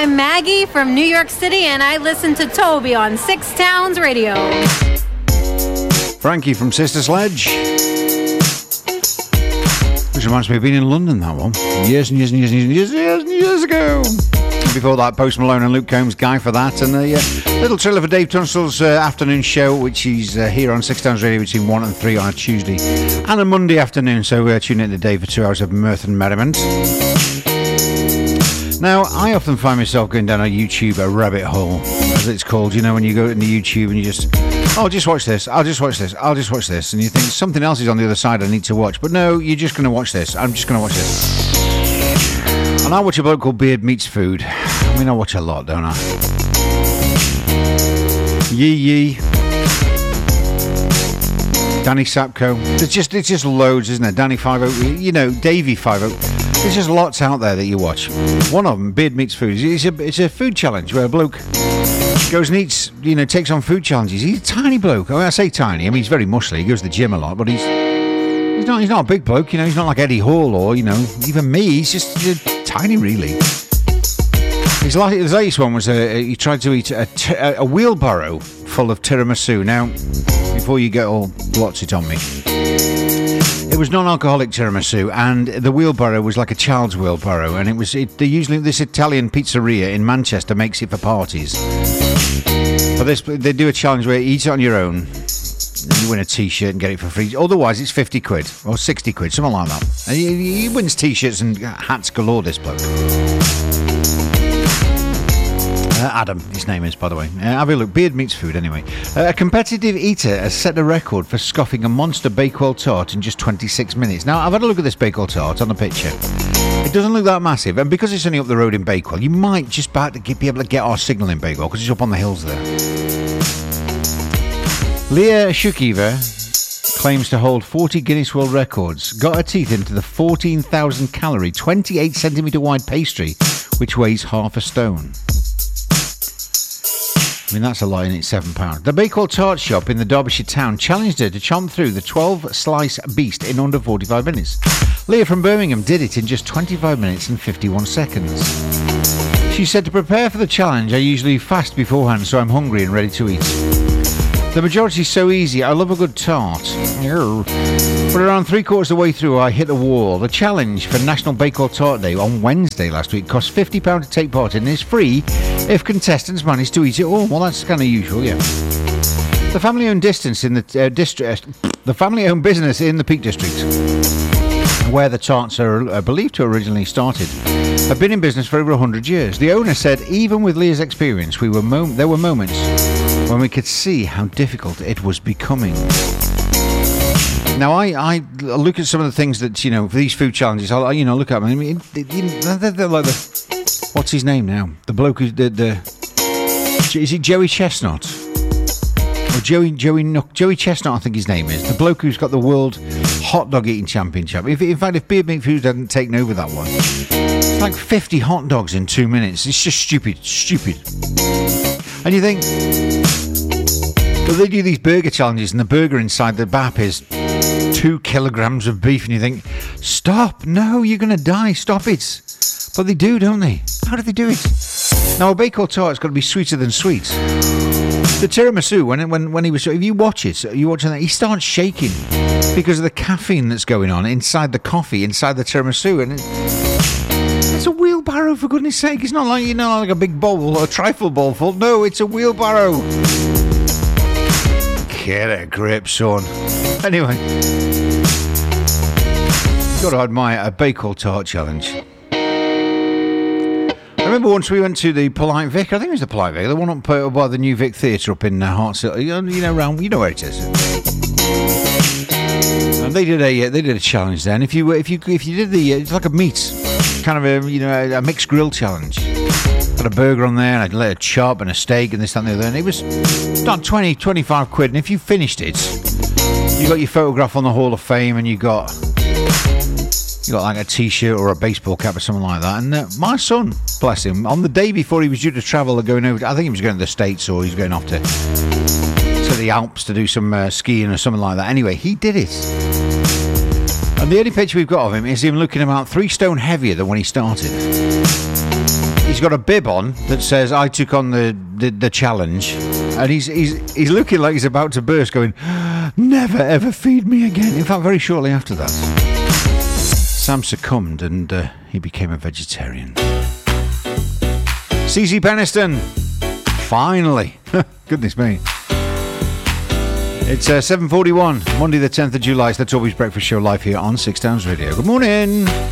I'm Maggie from New York City, and I listen to Toby on Six Towns Radio. Frankie from Sister Sledge. Which reminds me of being in London, that one. Years and years ago. Before that, Post Malone and Luke Combs, Guy for that. And a little trailer for Dave Tunstall's afternoon show, which he's here on Six Towns Radio between 1 and 3 on a Tuesday and a Monday afternoon. So tune in today for 2 hours of mirth and merriment. Now, I often find myself going down a YouTube rabbit hole, as it's called. You know, when you go into YouTube and you just, oh, just watch this, I'll just watch this, I'll just watch this. And you think something else is on the other side I need to watch. But no, you're just going to watch this. I'm just going to watch this. And I watch a bloke called Beard Meets Food. I mean, I watch a lot, don't I? Yee. Danny Sapko. It's just loads, isn't it? Danny 50, you know, Davey 50. There's just lots out there that you watch. One of them, Beard Meets Food. It's a food challenge where a bloke goes and eats, you know, takes on food challenges. He's a tiny bloke. I mean, I say tiny. I mean, he's very muscly. He goes to the gym a lot, but he's not a big bloke, you know. He's not like Eddie Hall or, you know, even me. He's just tiny, really. His latest one was he tried to eat a wheelbarrow full of tiramisu. Now, before you get all blots it on me, it was non-alcoholic tiramisu, and the wheelbarrow was like a child's wheelbarrow, and they usually, this Italian pizzeria in Manchester makes it for parties. For this, they do a challenge where you eat it on your own. You win a t-shirt and get it for free. Otherwise, it's 50 quid or 60 quid, something like that. And he wins t-shirts and hats galore, this bloke. Adam, his name is, by the way. Have a look. Beard Meets Food, anyway. A competitive eater has set a record for scoffing a monster Bakewell tart in just 26 minutes. Now, I've had a look at this Bakewell tart on the picture. It doesn't look that massive, and because it's only up the road in Bakewell, you might just about to be able to get our signal in Bakewell, because it's up on the hills there. Leah Shukiva claims to hold 40 Guinness World Records, got her teeth into the 14,000 calorie, 28 centimetre wide pastry, which weighs half a stone. I mean, that's a lot, in it? £7. The Bakewell Tart Shop in the Derbyshire town challenged her to chomp through the 12-slice beast in under 45 minutes. Leah from Birmingham did it in just 25 minutes and 51 seconds. She said, to prepare for the challenge, I usually fast beforehand, so I'm hungry and ready to eat. The majority is so easy. I love a good tart. But around 3/4 of the way through, I hit a wall. The challenge for National Bakewell Tart Day on Wednesday last week cost £50 to take part in, and is free if contestants manage to eat it all. Well, that's kind of usual, yeah. The family-owned business in the Peak District, where the tarts are believed to have originally started, have been in business for over 100 years. The owner said, even with Leah's experience, there were moments when we could see how difficult it was becoming. Now, I look at some of the things that, you know, for these food challenges, I look at them. I mean, they're like what's his name now? The bloke who's is it Joey Chestnut? Or Joey Chestnut, I think his name is. The bloke who's got the World Hot Dog Eating Championship. In fact, if Beard Meat Food hadn't taken over that one, it's like 50 hot dogs in 2 minutes. It's just stupid. And you think, well, they do these burger challenges, and the burger inside the BAP is 2 kilograms of beef, and you think, stop, no, you're going to die, stop it. But they do, don't they? How do they do it? Now, a Bakewell tart's got to be sweeter than sweet. The tiramisu, when he was, if you watch that, he starts shaking because of the caffeine that's going on inside the coffee, inside the tiramisu, and it's a wheelbarrow, for goodness sake. It's not like, you know, like a big bowl or a trifle bowl full. No, it's a wheelbarrow. Get a grip, son. Anyway, got to admire a Bakewell tart challenge. I remember once we went to the Polite Vic. I think it was the Polite Vic, the one up by the New Vic Theatre up in Hartshill. You know, around, you know where it is. And they did a challenge then. If you did it's like a meat kind of a mixed grill challenge. Got a burger on there, and a chop and a steak and this, that, and the other. And it was not 20, 25 quid. And if you finished it, you got your photograph on the Hall of Fame, and you got like a t-shirt or a baseball cap or something like that. And my son, bless him, on the day before he was due to travel, going over, I think he was going to the States, or he's going off to the Alps to do some skiing or something like that. Anyway, he did it. And the only picture we've got of him is him looking about 3 stone heavier than when he started. He's got a bib on that says "I took on the challenge," and he's looking like he's about to burst, going, "Never ever feed me again." In fact, very shortly after that, Sam succumbed and he became a vegetarian. CC Peniston, finally, goodness me. It's 7:41, Monday the 10th of July. It's the Toby's Breakfast Show live here on Six Towns Radio. Good morning.